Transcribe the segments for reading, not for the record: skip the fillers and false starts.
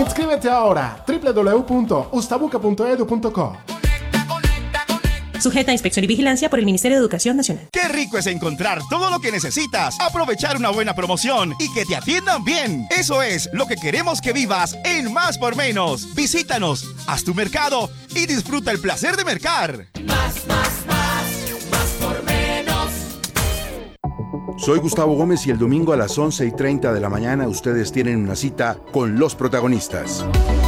Inscríbete ahora, www.ustabuca.edu.co. Sujeta a inspección y vigilancia por el Ministerio de Educación Nacional. ¡Qué rico es encontrar todo lo que necesitas! Aprovechar una buena promoción y que te atiendan bien. Eso es lo que queremos que vivas en Más por Menos. Visítanos, haz tu mercado y disfruta el placer de mercar. Más por menos. Soy Gustavo Gómez y el domingo a las 11:30 de la mañana ustedes tienen una cita con los protagonistas.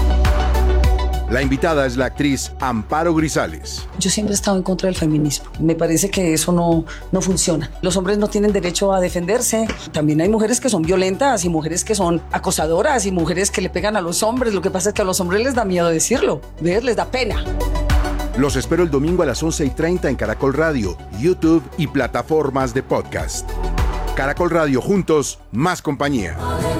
La invitada es la actriz Amparo Grisales. Yo siempre he estado en contra del feminismo. Me parece que eso no funciona. Los hombres no tienen derecho a defenderse. También hay mujeres que son violentas y mujeres que son acosadoras y mujeres que le pegan a los hombres. Lo que pasa es que a los hombres les da miedo decirlo. ¿Ves? Les da pena. Los espero el domingo a las 11:30 en Caracol Radio, YouTube y plataformas de podcast. Caracol Radio, juntos, más compañía.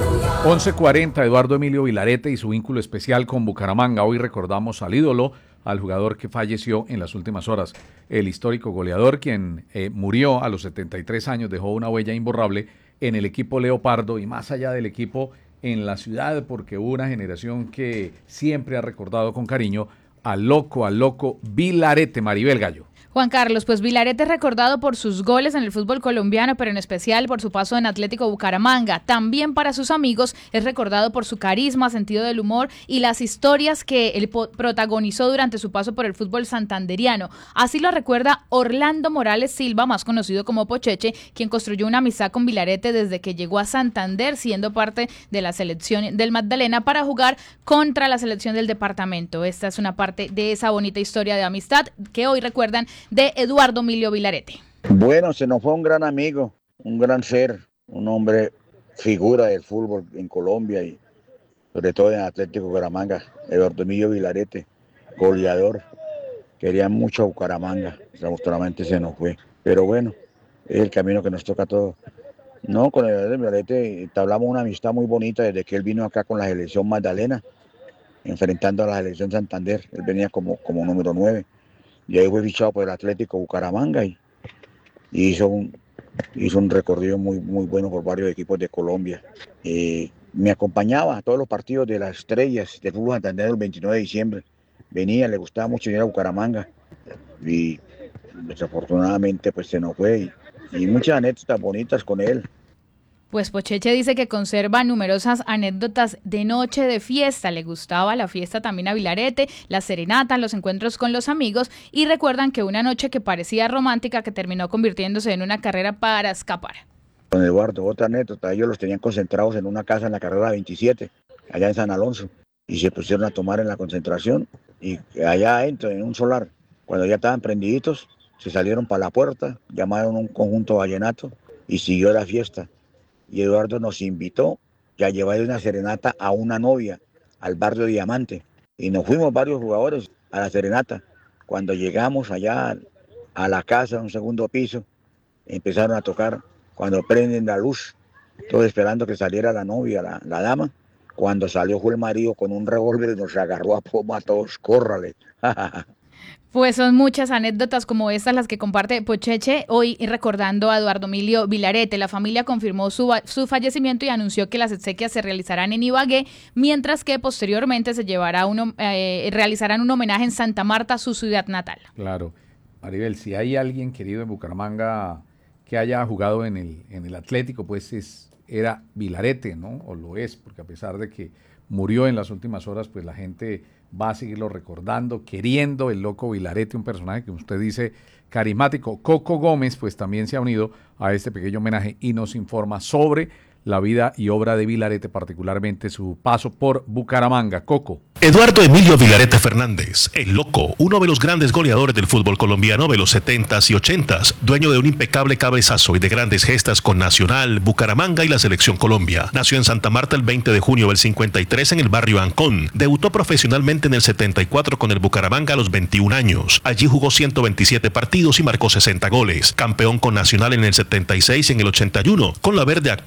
11:40, Eduardo Emilio Vilarete y su vínculo especial con Bucaramanga. Hoy recordamos al ídolo, al jugador que falleció en las últimas horas. El histórico goleador, quien murió a los 73 años, dejó una huella imborrable en el equipo Leopardo y más allá del equipo en la ciudad, porque hubo una generación que siempre ha recordado con cariño al loco Vilarete. Maribel Gallo. Juan Carlos, pues Vilarete es recordado por sus goles en el fútbol colombiano, pero en especial por su paso en Atlético Bucaramanga. También para sus amigos es recordado por su carisma, sentido del humor y las historias que él protagonizó durante su paso por el fútbol santanderiano. Así lo recuerda Orlando Morales Silva, más conocido como Pocheche, quien construyó una amistad con Vilarete desde que llegó a Santander, siendo parte de la selección del Magdalena para jugar contra la selección del departamento. Esta es una parte de esa bonita historia de amistad que hoy recuerdan de Eduardo Emilio Vilarete. Bueno, se nos fue un gran amigo, un gran ser, un hombre figura del fútbol en Colombia y sobre todo en Atlético Bucaramanga. Eduardo Emilio Vilarete, goleador, quería mucho a Bucaramanga, desafortunadamente se nos fue, pero bueno, es el camino que nos toca a todos. No, con Eduardo Vilarete entablamos una amistad muy bonita desde que él vino acá con la selección Magdalena, enfrentando a la selección Santander. Él venía como número 9. Y ahí fue fichado por el Atlético Bucaramanga y hizo un recorrido muy bueno por varios equipos de Colombia. Me acompañaba a todos los partidos de las estrellas del fútbol Santander el 29 de diciembre. Venía, le gustaba mucho ir a Bucaramanga y desafortunadamente pues se nos fue y muchas anécdotas bonitas con él. Pues Pocheche dice que conserva numerosas anécdotas de noche de fiesta. Le gustaba la fiesta también a Vilarete, la serenata, los encuentros con los amigos y recuerdan que una noche que parecía romántica que terminó convirtiéndose en una carrera para escapar. Con Eduardo, otra anécdota, ellos los tenían concentrados en una casa en la carrera 27, allá en San Alonso, y se pusieron a tomar en la concentración y allá adentro, en un solar, cuando ya estaban prendiditos, se salieron para la puerta, llamaron a un conjunto vallenato y siguió la fiesta. Y Eduardo nos invitó a llevar una serenata a una novia al barrio Diamante. Y nos fuimos varios jugadores a la serenata. Cuando llegamos allá a la casa, un segundo piso, empezaron a tocar. Cuando prenden la luz, todos esperando que saliera la novia, la dama. Cuando salió fue el marido con un revólver y nos agarró a pomo a todos. ¡Córrale! Pues son muchas anécdotas como estas las que comparte Pocheche hoy recordando a Eduardo Emilio Vilarete. La familia confirmó su fallecimiento y anunció que las exequias se realizarán en Ibagué, mientras que posteriormente se realizarán un homenaje en Santa Marta, su ciudad natal. Claro. Maribel, si hay alguien querido en Bucaramanga que haya jugado en el Atlético, pues era Vilarete, ¿no? O lo es, porque a pesar de que murió en las últimas horas, pues la gente va a seguirlo recordando, queriendo el loco Vilarete, un personaje que usted dice carismático. Coco Gómez, pues también se ha unido a este pequeño homenaje y nos informa sobre la vida y obra de Vilarete, particularmente su paso por Bucaramanga. Coco. Eduardo Emilio Vilarete Fernández, el loco, uno de los grandes goleadores del fútbol colombiano de los 70s y 80s, dueño de un impecable cabezazo y de grandes gestas con Nacional, Bucaramanga y la Selección Colombia. Nació en Santa Marta el 20 de junio del 53 en el barrio Ancón. Debutó profesionalmente en el 74 con el Bucaramanga a los 21 años. Allí jugó 127 partidos y marcó 60 goles. Campeón con Nacional en el 76 y en el 81. Con la verde actuó 100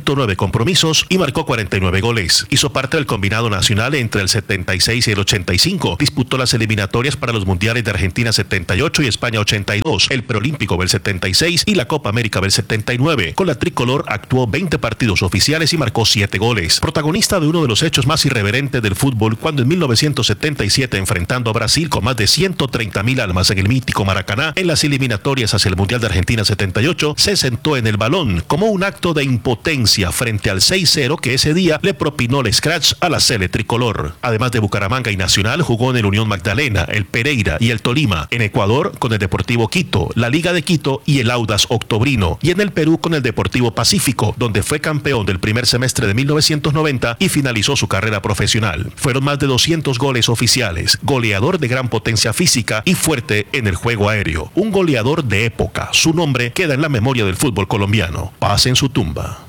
109 compromisos y marcó 49 goles. Hizo parte del combinado nacional entre el 76 y el 85. Disputó las eliminatorias para los mundiales de Argentina 78 y España 82, el preolímpico del 76 y la Copa América del 79. Con la tricolor actuó 20 partidos oficiales y marcó 7 goles. Protagonista de uno de los hechos más irreverentes del fútbol cuando en 1977, enfrentando a Brasil con más de 130.000 almas en el mítico Maracaná, en las eliminatorias hacia el Mundial de Argentina 78, se sentó en el balón como un acto de impotencia frente al 6-0 que ese día le propinó el scratch a la Sele tricolor. Además de Bucaramanga y Nacional, jugó en el Unión Magdalena, el Pereira y el Tolima. En Ecuador con el Deportivo Quito, la Liga de Quito y el Audax Octobrino. Y en el Perú con el Deportivo Pacífico, donde fue campeón del primer semestre de 1990 y finalizó su carrera profesional. Fueron más de 200 goles oficiales, goleador de gran potencia física y fuerte en el juego aéreo. Un goleador de época. Su nombre queda en la memoria del fútbol colombiano. Paz en su tumba.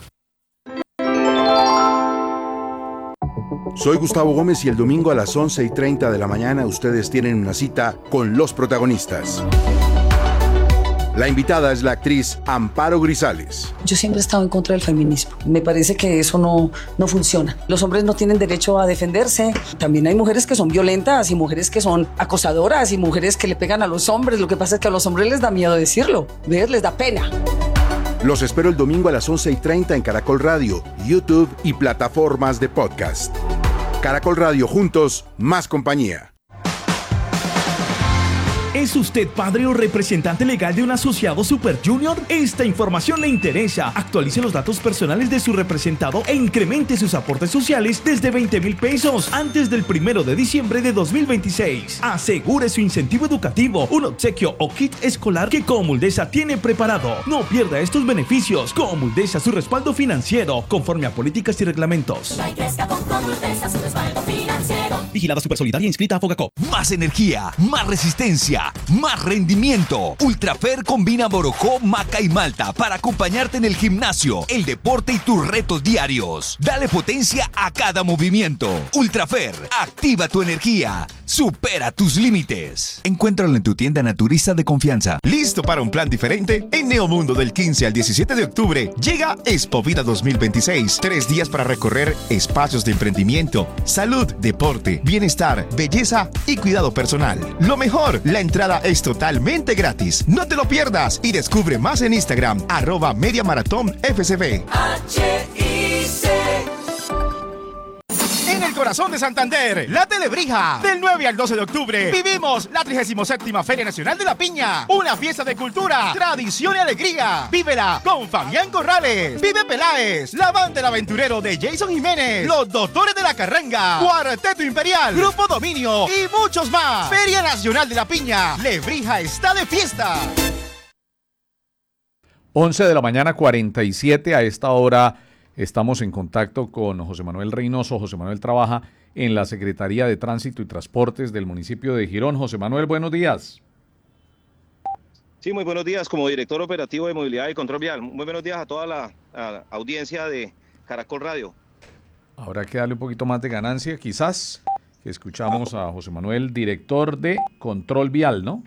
Soy Gustavo Gómez y el domingo a las 11:30 de la mañana ustedes tienen una cita con los protagonistas. La invitada es la actriz Amparo Grisales. Yo siempre he estado en contra del feminismo. Me parece que eso no funciona. Los hombres no tienen derecho a defenderse. También hay mujeres que son violentas y mujeres que son acosadoras y mujeres que le pegan a los hombres. Lo que pasa es que a los hombres les da miedo decirlo. Les da pena. Los espero el domingo a las 11:30 en Caracol Radio, YouTube y plataformas de podcast. Caracol Radio, juntos, más compañía. ¿Es usted padre o representante legal de un asociado Super Junior? Esta información le interesa. Actualice los datos personales de su representado e incremente sus aportes sociales desde 20,000 pesos antes del 1 de diciembre de 2026. Asegure su incentivo educativo, un obsequio o kit escolar que Comuldesa tiene preparado. No pierda estos beneficios. Comuldesa, su respaldo financiero, conforme a políticas y reglamentos. Vigilada Supersolidaria inscrita a Fogacop. Más energía, más resistencia, más rendimiento. Ultrafer combina Borojó, maca y malta para acompañarte en el gimnasio, el deporte y tus retos diarios. Dale potencia a cada movimiento. Ultrafer, activa tu energía. Supera tus límites. Encuéntralo en tu tienda naturista de confianza. ¿Listo para un plan diferente? En Neomundo del 15 al 17 de octubre llega Expo Vida 2026. 3 días para recorrer espacios de emprendimiento, salud, deporte, bienestar, belleza y cuidado personal. Lo mejor, la entrada es totalmente gratis. No te lo pierdas y descubre más en Instagram, @MediaMarathonFCB. En el corazón de Santander, la Telebrija. Del 9 al 12 de octubre vivimos la 37ª Feria Nacional de la Piña. Una fiesta de cultura, tradición y alegría. Vívela con Fabián Corrales, Vive Peláez, la banda del aventurero de Jason Jiménez, los Doctores de la Carranga, Cuarteto Imperial, Grupo Dominio y muchos más. Feria Nacional de la Piña. Lebrija está de fiesta. 11 de la mañana 47 a esta hora. Estamos en contacto con José Manuel Reynoso. José Manuel trabaja en la Secretaría de Tránsito y Transportes del municipio de Girón. José Manuel, buenos días. Sí, muy buenos días como director operativo de Movilidad y Control Vial. Muy buenos días a toda la audiencia de Caracol Radio. Habrá que darle un poquito más de ganancia, quizás, que escuchamos a José Manuel, director de Control Vial, ¿no?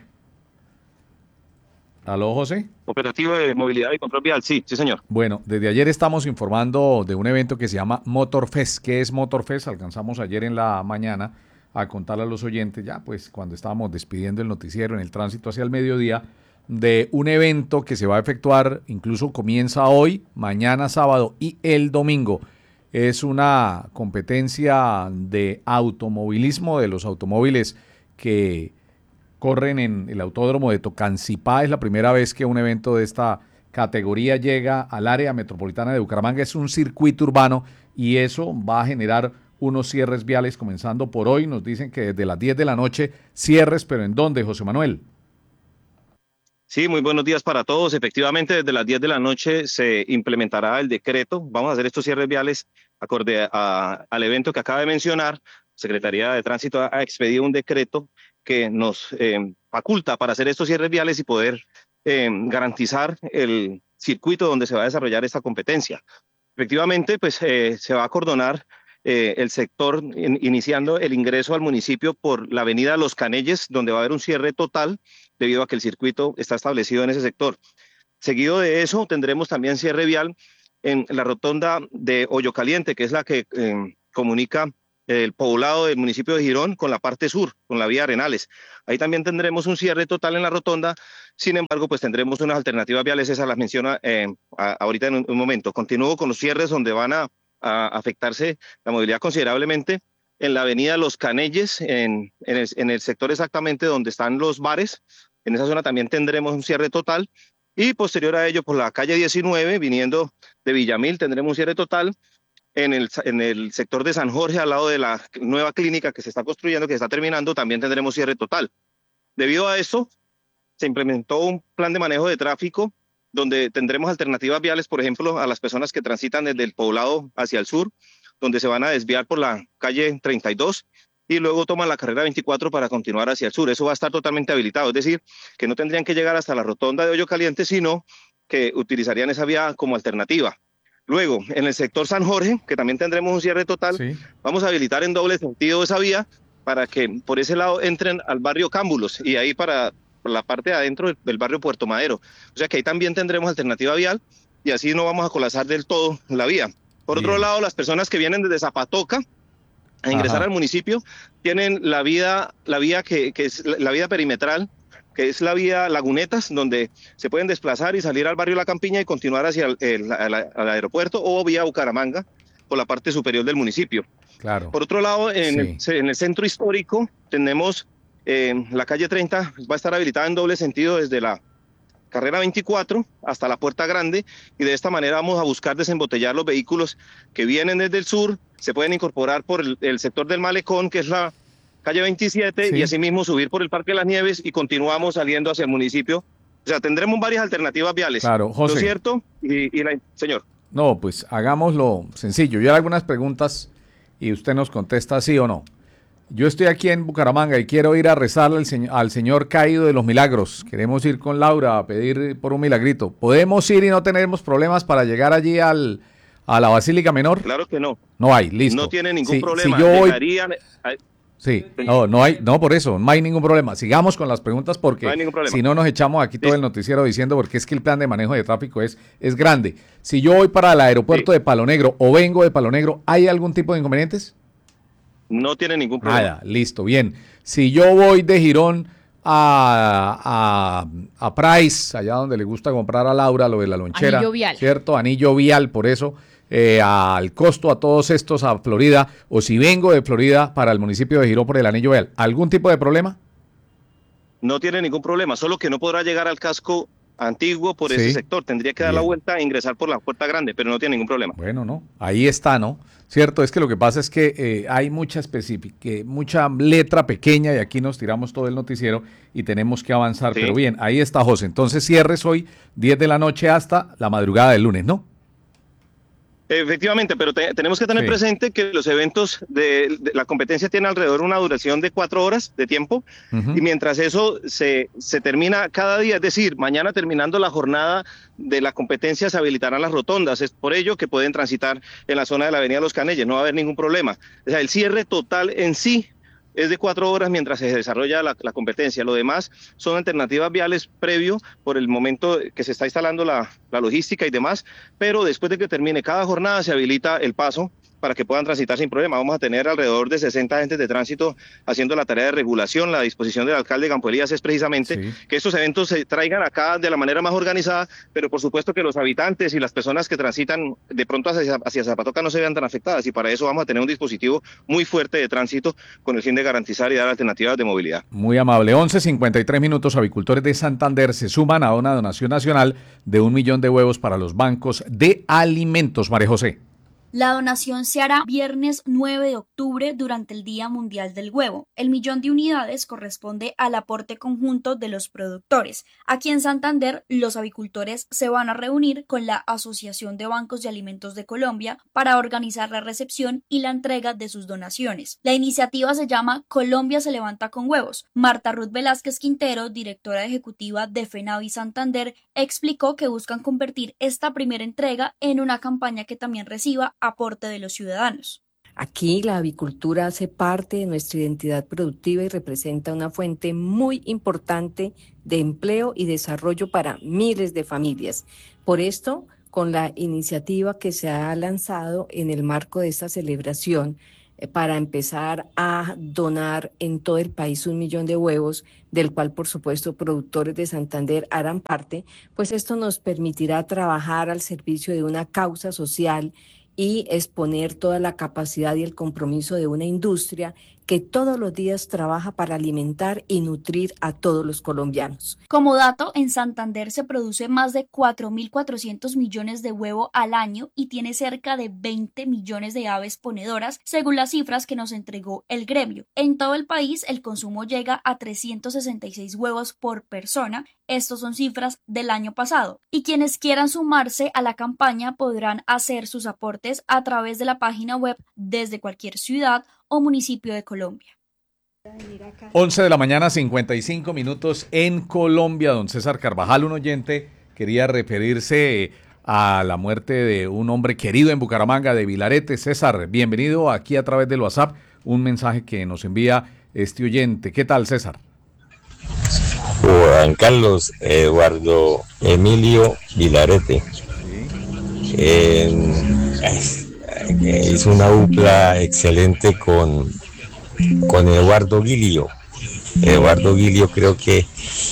¿Aló, José? Operativo de Movilidad y Control Vial, sí, señor. Bueno, desde ayer estamos informando de un evento que se llama Motorfest. ¿Qué es Motorfest? Alcanzamos ayer en la mañana a contarle a los oyentes, ya pues cuando estábamos despidiendo el noticiero en el tránsito hacia el mediodía, de un evento que se va a efectuar, incluso comienza hoy, mañana sábado y el domingo. Es una competencia de automovilismo, de los automóviles que corren en el autódromo de Tocancipá. Es la primera vez que un evento de esta categoría llega al área metropolitana de Bucaramanga. Es un circuito urbano y eso va a generar unos cierres viales comenzando por hoy. Nos dicen que desde las 10 de la noche cierres, pero ¿en dónde, José Manuel? Sí, muy buenos días para todos. Efectivamente, desde las 10 de la noche se implementará el decreto. Vamos a hacer estos cierres viales acorde al evento que acaba de mencionar. Secretaría de Tránsito ha expedido un decreto que nos faculta para hacer estos cierres viales y poder garantizar el circuito donde se va a desarrollar esta competencia. Efectivamente, pues se va a acordonar el sector iniciando el ingreso al municipio por la avenida Los Canelles, donde va a haber un cierre total debido a que el circuito está establecido en ese sector. Seguido de eso, tendremos también cierre vial en la rotonda de Hoyo Caliente, que es la que comunica el poblado del municipio de Girón con la parte sur, con la vía Arenales. Ahí también tendremos un cierre total en la rotonda, sin embargo, pues tendremos unas alternativas viales, esas las menciona ahorita en un momento. Continúo con los cierres donde van a afectarse la movilidad considerablemente en la avenida Los Canelles, en el sector exactamente donde están los bares. En esa zona también tendremos un cierre total y posterior a ello por la calle 19, viniendo de Villamil, tendremos un cierre total. En el sector de San Jorge, al lado de la nueva clínica que se está construyendo, que se está terminando, también tendremos cierre total. Debido a eso, se implementó un plan de manejo de tráfico donde tendremos alternativas viales, por ejemplo, a las personas que transitan desde el poblado hacia el sur, donde se van a desviar por la calle 32 y luego toman la carrera 24 para continuar hacia el sur. Eso va a estar totalmente habilitado, es decir, que no tendrían que llegar hasta la rotonda de Hoyo Caliente, sino que utilizarían esa vía como alternativa. Luego, en el sector San Jorge, que también tendremos un cierre total, vamos a habilitar en doble sentido esa vía para que por ese lado entren al barrio Cámbulos y ahí para la parte de adentro del barrio Puerto Madero. O sea que ahí también tendremos alternativa vial y así no vamos a colapsar del todo la vía. Por otro lado, las personas que vienen desde Zapatoca a ingresar al municipio tienen la vía que es la vía perimetral, que es la vía Lagunetas, donde se pueden desplazar y salir al barrio La Campiña y continuar hacia el aeropuerto, o vía Bucaramanga por la parte superior del municipio. Claro. Por otro lado, en el centro histórico tenemos la calle 30, va a estar habilitada en doble sentido desde la carrera 24 hasta la Puerta Grande, y de esta manera vamos a buscar desembotellar los vehículos que vienen desde el sur, se pueden incorporar por el sector del Malecón, que es la calle 27, y asimismo subir por el Parque de las Nieves y continuamos saliendo hacia el municipio. O sea, tendremos varias alternativas viales. Claro, José. ¿No es cierto? Señor. No, pues hagámoslo sencillo. Yo haré algunas preguntas y usted nos contesta sí o no. Yo estoy aquí en Bucaramanga y quiero ir a rezarle al señor caído de los milagros. Queremos ir con Laura a pedir por un milagrito. ¿Podemos ir y no tenemos problemas para llegar allí a la Basílica Menor? Claro que no. No hay, listo. No tiene ningún problema. Si yo voy... Sí, no por eso, no hay ningún problema. Sigamos con las preguntas porque si no nos echamos aquí todo el noticiero diciendo, porque es que el plan de manejo de tráfico es grande. Si yo voy para el aeropuerto de Palo Negro o vengo de Palo Negro, ¿hay algún tipo de inconvenientes? No tiene ningún problema. Nada, listo, bien. Si yo voy de Girón a Price, allá donde le gusta comprar a Laura lo de la lonchera, Anillo vial. ¿cierto? Anillo vial, por eso, al costo a todos estos a Florida, o si vengo de Florida para el municipio de Girón por el anillo vial, ¿algún tipo de problema? No tiene ningún problema, solo que no podrá llegar al casco antiguo por ese sector, tendría que dar la vuelta e ingresar por la Puerta Grande, pero no tiene ningún problema. Bueno, no, ahí está, ¿no? Cierto, es que lo que pasa es que hay mucha letra pequeña y aquí nos tiramos todo el noticiero y tenemos que avanzar, pero bien, ahí está José, entonces cierres hoy 10 de la noche hasta la madrugada del lunes, ¿no? Efectivamente, pero tenemos que tener presente que los eventos de la competencia tienen alrededor una duración de 4 horas de tiempo, y mientras eso se termina cada día, es decir, mañana terminando la jornada de la competencia se habilitarán las rotondas, es por ello que pueden transitar en la zona de la avenida Los Canelles, no va a haber ningún problema. O sea, el cierre total en sí es de 4 horas mientras se desarrolla la competencia. Lo demás son alternativas viales previo por el momento que se está instalando la logística y demás, pero después de que termine cada jornada se habilita el paso para que puedan transitar sin problema. Vamos a tener alrededor de 60 agentes de tránsito haciendo la tarea de regulación. La disposición del alcalde Campo Elías es precisamente que estos eventos se traigan acá de la manera más organizada, pero por supuesto que los habitantes y las personas que transitan de pronto hacia Zapatoca no se vean tan afectadas, y para eso vamos a tener un dispositivo muy fuerte de tránsito con el fin de garantizar y dar alternativas de movilidad. Muy amable. 11:53 minutos. Avicultores de Santander se suman a una donación nacional de 1 millón de huevos para los bancos de alimentos. María José. La donación se hará viernes 9 de octubre durante el Día Mundial del Huevo. El 1 millón de unidades corresponde al aporte conjunto de los productores. Aquí en Santander, los avicultores se van a reunir con la Asociación de Bancos de Alimentos de Colombia para organizar la recepción y la entrega de sus donaciones. La iniciativa se llama Colombia se levanta con huevos. Marta Ruth Velázquez Quintero, directora ejecutiva de FENAVI Santander, explicó que buscan convertir esta primera entrega en una campaña que también reciba aporte de los ciudadanos. Aquí la avicultura hace parte de nuestra identidad productiva y representa una fuente muy importante de empleo y desarrollo para miles de familias. Por esto, con la iniciativa que se ha lanzado en el marco de esta celebración para empezar a donar en todo el país 1 millón de huevos, del cual por supuesto productores de Santander harán parte, pues esto nos permitirá trabajar al servicio de una causa social y exponer toda la capacidad y el compromiso de una industria que todos los días trabaja para alimentar y nutrir a todos los colombianos. Como dato, en Santander se produce más de 4.400 millones de huevos al año y tiene cerca de 20 millones de aves ponedoras, según las cifras que nos entregó el gremio. En todo el país, el consumo llega a 366 huevos por persona. Estos son cifras del año pasado. Y quienes quieran sumarse a la campaña podrán hacer sus aportes a través de la página web desde cualquier ciudad o municipio de Colombia. 11 de la mañana, 55 minutos en Colombia. Don César Carvajal, un oyente, quería referirse a la muerte de un hombre querido en Bucaramanga, de Vilarete. César, bienvenido aquí a través del WhatsApp. Un mensaje que nos envía este oyente. ¿Qué tal, César? Juan Carlos Eduardo Emilio Vilarete. Hizo una dupla excelente con Eduardo Gilio. Eduardo Gilio creo que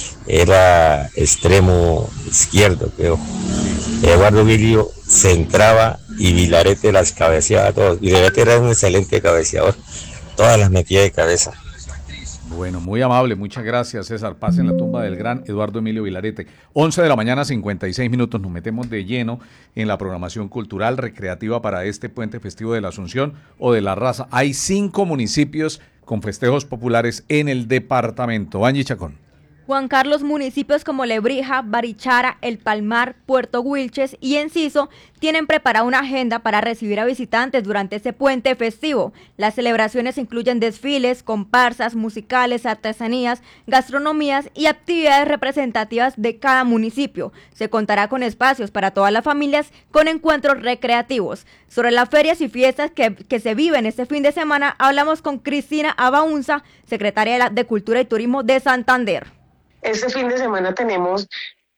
era extremo izquierdo, creo. Eduardo Gilio centraba y Vilarete las cabeceaba todas. Vilarete era un excelente cabeceador, todas las metía de cabeza. Bueno, muy amable, muchas gracias, César. Paz en la tumba del gran Eduardo Emilio Vilarete. 11 de la mañana, 56 minutos. Nos metemos de lleno en la programación cultural recreativa para este puente festivo de la Asunción o de la Raza. Hay 5 municipios con festejos populares en el departamento. Angie Chacón. Juan Carlos, municipios como Lebrija, Barichara, El Palmar, Puerto Wilches y Enciso tienen preparada una agenda para recibir a visitantes durante este puente festivo. Las celebraciones incluyen desfiles, comparsas, musicales, artesanías, gastronomías y actividades representativas de cada municipio. Se contará con espacios para todas las familias con encuentros recreativos. Sobre las ferias y fiestas que se viven este fin de semana, hablamos con Cristina Abaunza, secretaria de Cultura y Turismo de Santander. Este fin de semana tenemos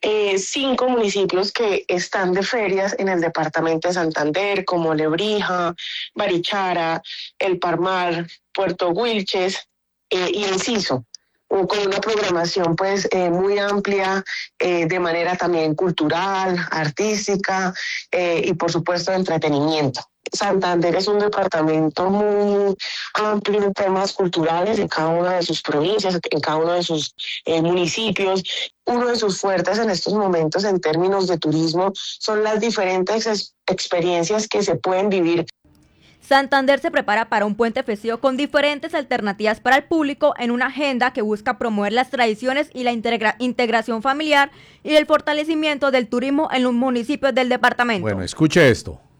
5 municipios que están de ferias en el departamento de Santander, como Lebrija, Barichara, El Palmar, Puerto Wilches y Enciso, con una programación pues muy amplia, de manera también cultural, artística y por supuesto de entretenimiento. Santander es un departamento muy amplio en temas culturales en cada una de sus provincias, en cada uno de sus municipios. Uno de sus fuertes en estos momentos en términos de turismo son las diferentes experiencias que se pueden vivir. Santander se prepara para un puente festivo con diferentes alternativas para el público en una agenda que busca promover las tradiciones y la integración familiar y el fortalecimiento del turismo en los municipios del departamento. Bueno, escuche esto.